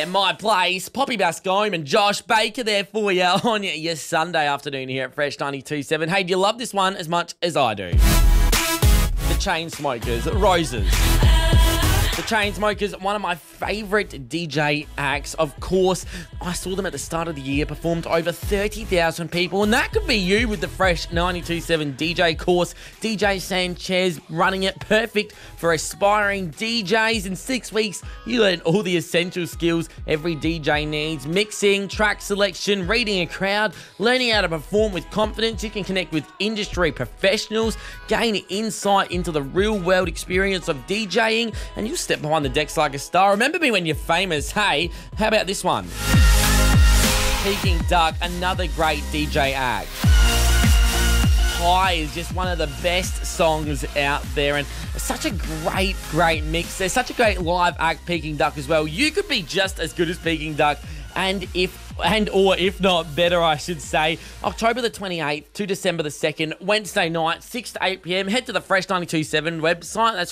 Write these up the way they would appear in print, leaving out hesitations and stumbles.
Yeah, my place. Poppy Bascombe and Josh Baker there for you on your Sunday afternoon here at Fresh 92.7. Hey, do you love this one as much as I do? The Chainsmokers, Roses. The Chainsmokers, one of my favourite DJ acts. Of course, I saw them at the start of the year, performed to over 30,000 people, and that could be you with the Fresh 92.7 DJ course. DJ Sanchez running it, perfect for aspiring DJs. In 6 weeks, you learn all the essential skills every DJ needs: mixing, track selection, reading a crowd, learning how to perform with confidence. You can connect with industry professionals, gain insight into the real-world experience of DJing, and you'll step behind the decks like a star. Remember me when you're famous. Hey, how about this one? Peking Duck, another great DJ act. High is just one of the best songs out there, and such a great mix. There's such a great live act, Peking Duck, as well. You could be just as good as Peking Duck, or if not better, I should say. October the 28th to December the 2nd, Wednesday night, 6 to 8 p.m. Head to the Fresh 92.7 website. That's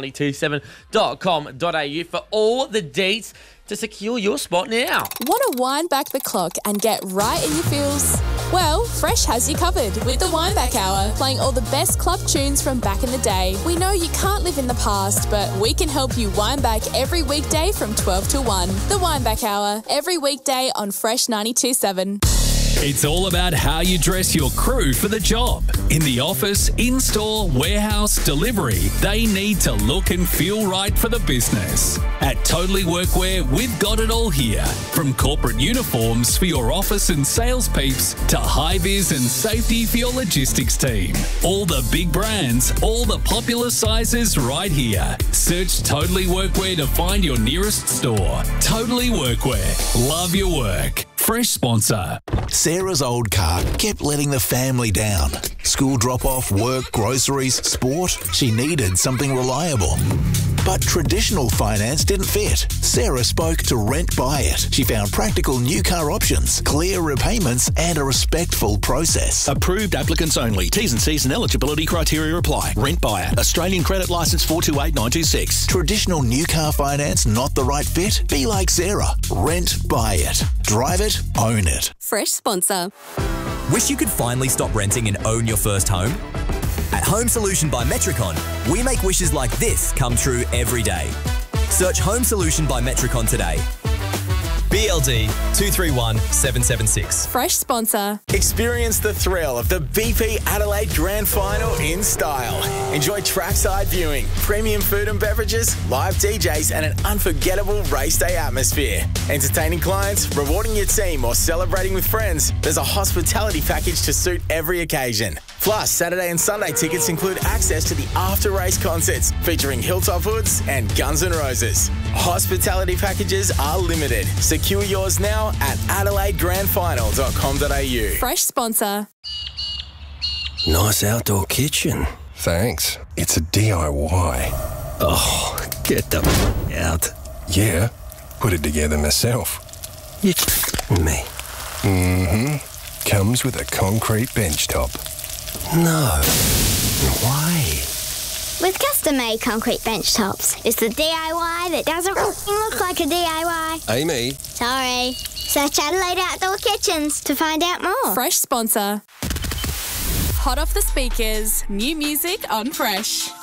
fresh927.com.au for all the deets to secure your spot now. Want to wind back the clock and get right in your feels? Well, Fresh has you covered with the Wind Back Hour, playing all the best club tunes from back in the day. We know you can't live in the past, but we can help you wind back every weekday from 12 to 1. The Wind Back Hour, every weekday on Fresh 92.7. It's all about how you dress your crew for the job. In the office, in-store, warehouse, delivery, they need to look and feel right for the business. At Totally Workwear, we've got it all here. From corporate uniforms for your office and sales peeps to high-vis and safety for your logistics team. All the big brands, all the popular sizes right here. Search Totally Workwear to find your nearest store. Totally Workwear. Love your work. Fresh sponsor. Sarah's old car kept letting the family down. School drop-off, work, groceries, sport. She needed something reliable. But traditional finance didn't fit. Sarah spoke to Rent Buy It. She found practical new car options, clear repayments, and a respectful process. Approved applicants only. T's and C's and eligibility criteria apply. Rent Buy It. Australian credit licence 428926. Traditional new car finance not the right fit? Be like Sarah. Rent Buy It. Drive it, own it. Fresh sponsor. Wish you could finally stop renting and own your first home? At Home Solution by Metricon, we make wishes like this come true every day. Search Home Solution by Metricon today. BLD 231776. Fresh sponsor. Experience the thrill of the BP Adelaide Grand Final in style. Enjoy trackside viewing, premium food and beverages, live DJs, and an unforgettable race day atmosphere. Entertaining clients, rewarding your team, or celebrating with friends, there's a hospitality package to suit every occasion. Plus, Saturday and Sunday tickets include access to the after-race concerts featuring Hilltop Hoods and Guns N' Roses. Hospitality packages are limited. Secure yours now at adelaidegrandfinal.com.au. Fresh sponsor. Nice outdoor kitchen. Thanks. It's a DIY. Oh, get the out. Yeah, put it together myself. Me. Mm-hmm. Comes with a concrete bench top. No. Why? With custom-made concrete bench tops, it's the DIY that doesn't look like a DIY. Amy. Sorry. Search Adelaide Outdoor Kitchens to find out more. Fresh sponsor. Hot off the speakers, new music on Fresh.